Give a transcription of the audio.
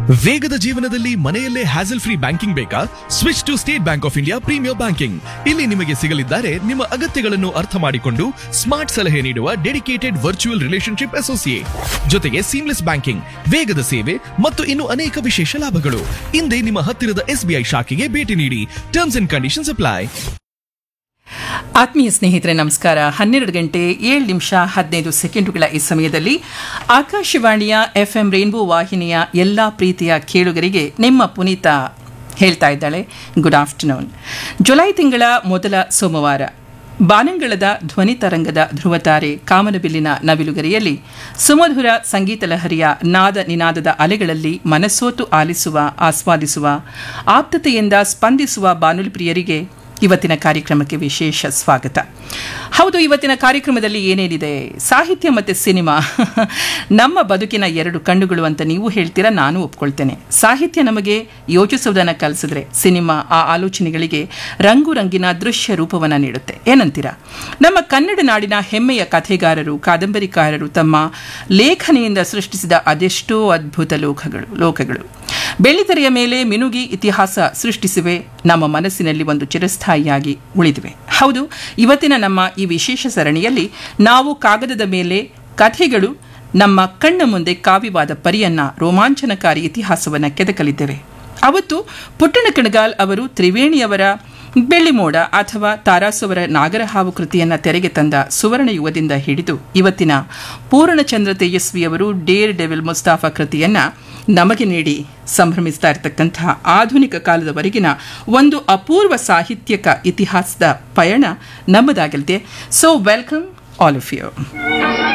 ವೇಗದ ಜೀವನದಲ್ಲಿ ಮನೆಯಲ್ಲೇ ಹ್ಯಾಸಲ್ ಫ್ರೀ ಬ್ಯಾಂಕಿಂಗ್ ಬೇಕಾ? Switch to state bank of India premier banking. ಇಲ್ಲಿ ನಿಮಗೆ ಸಿಗಲಿದ್ದಾರೆ ನಿಮ್ಮ ಅಗತ್ಯಗಳನ್ನು ಅರ್ಥ ಮಾಡಿಕೊಂಡು ಸ್ಮಾರ್ಟ್ ಸಲಹೆ ನೀಡುವ ಡೆಡಿಕೇಟೆಡ್ ವರ್ಚುವಲ್ ರಿಲೇಶನ್ಶಿಪ್ ಅಸೋಸಿಯೇಟ್, ಜೊತೆಗೆ ಸೀಮ್ಲೆಸ್ ಬ್ಯಾಂಕಿಂಗ್, ವೇಗದ ಸೇವೆ ಮತ್ತು ಇನ್ನು ಅನೇಕ ವಿಶೇಷ ಲಾಭಗಳು. ಇಂದೇ ನಿಮ್ಮ ಹತ್ತಿರದ SBI ಶಾಖೆಗೆ ಭೇಟಿ ನೀಡಿ. Terms and conditions apply. ಆತ್ಮೀಯ ಸ್ನೇಹಿತರೆ ನಮಸ್ಕಾರ. 12 ಗಂಟೆ 7 ನಿಮಿಷ 15 ಸೆಕೆಂಡುಗಳ ಈ ಸಮಯದಲ್ಲಿ ಆಕಾಶವಾಣಿಯ FM ರೇನ್ಬೋ ವಾಹಿನಿಯ ಎಲ್ಲ ಪ್ರೀತಿಯ ಕೇಳುಗರಿಗೆ ನಿಮ್ಮ ಪುನೀತ ಹೇಳ್ತಾ ಇದ್ದಾಳೆ ಗುಡ್ ಆಫ್ಟರ್ನೂನ್. ಜುಲೈ ತಿಂಗಳ ಮೊದಲ ಸೋಮವಾರ ಬಾನಂಗಳದ ಧ್ವನಿ ತರಂಗದ ಧ್ರುವತಾರೆ ಕಾಮನಬಿಲ್ಲಿನ ನವಿಲುಗರಿಯಲ್ಲಿ ಸುಮಧುರ ಸಂಗೀತ ಲಹರಿಯ ನಾದ ನಿನಾದದ ಅಲೆಗಳಲ್ಲಿ ಮನಸೋತು ಆಲಿಸುವ, ಆಸ್ವಾದಿಸುವ, ಆಪ್ತತೆಯಿಂದ ಸ್ಪಂದಿಸುವ ಬಾನುಲಿ ಪ್ರಿಯರಿಗೆ ಇವತ್ತಿನ ಕಾರ್ಯಕ್ರಮಕ್ಕೆ ವಿಶೇಷ ಸ್ವಾಗತ. ಹೌದು, ಇವತ್ತಿನ ಕಾರ್ಯಕ್ರಮದಲ್ಲಿ ಏನೇನಿದೆ? ಸಾಹಿತ್ಯ ಮತ್ತು ಸಿನಿಮಾ ನಮ್ಮ ಬದುಕಿನ ಎರಡು ಕಣ್ಣುಗಳು ಅಂತ ನೀವು ಹೇಳ್ತೀರಾ, ನಾನು ಒಪ್ಕೊಳ್ತೇನೆ. ಸಾಹಿತ್ಯ ನಮಗೆ ಯೋಚಿಸುವುದನ್ನು ಕಲಿಸಿದ್ರೆ ಸಿನಿಮಾ ಆ ಆಲೋಚನೆಗಳಿಗೆ ರಂಗು ರಂಗಿನ ದೃಶ್ಯ ರೂಪವನ್ನು ನೀಡುತ್ತೆ. ಏನಂತೀರಾ? ನಮ್ಮ ಕನ್ನಡ ನಾಡಿನ ಹೆಮ್ಮೆಯ ಕಥೆಗಾರರು, ಕಾದಂಬರಿಕಾರರು ತಮ್ಮ ಲೇಖನಿಯಿಂದ ಸೃಷ್ಟಿಸಿದ ಅದೆಷ್ಟೋ ಅದ್ಭುತ ಲೋಕಗಳು ಬೆಳ್ಳಿತೆರೆಯ ಮೇಲೆ ಮಿನುಗಿ ಇತಿಹಾಸ ಸೃಷ್ಟಿಸಿವೆ, ನಮ್ಮ ಮನಸ್ಸಿನಲ್ಲಿ ಒಂದು ಚಿರಸ್ಥಾಯಿಯಾಗಿ ಉಳಿದಿವೆ. ಹೌದು, ಇವತ್ತಿನ ನಮ್ಮ ಈ ವಿಶೇಷ ಸರಣಿಯಲ್ಲಿ ನಾವು ಕಾಗದದ ಮೇಲೆ ಕಥೆಗಳು ನಮ್ಮ ಕಣ್ಣ ಮುಂದೆ ಕಾವ್ಯವಾದ ಪರಿಯನ್ನ, ರೋಮಾಂಚನಕಾರಿ ಇತಿಹಾಸವನ್ನು ಕೆದಕಲಿದ್ದೇವೆ. ಅವತ್ತು ಪುಟ್ಟಣ ಕಣಗಾಲ್ ಅವರು ತ್ರಿವೇಣಿಯವರ ಬೆಳ್ಳಿಮೋಡ ಅಥವಾ ತಾರಾಸುವರ ನಾಗರಹಾವು ಕೃತಿಯನ್ನು ತೆರೆಗೆ ತಂದ ಸುವರ್ಣ ಯುಗದಿಂದ ಹಿಡಿದು ಇವತ್ತಿನ ಪೂರ್ಣಚಂದ್ರ ತೇಜಸ್ವಿಯವರು ಡೇರ್ ಡೆವಿಲ್ ಮುಸ್ತಾಫಾ ಕೃತಿಯನ್ನು ನಮಗೆ ನೀಡಿ ಸಂಭ್ರಮಿಸ್ತಾ ಇರತಕ್ಕಂತಹ ಆಧುನಿಕ ಕಾಲದವರೆಗಿನ ಒಂದು ಅಪೂರ್ವ ಸಾಹಿತ್ಯಕ ಇತಿಹಾಸದ ಪಯಣ ನಮ್ಮದಾಗಲಿದೆ. So welcome all of you.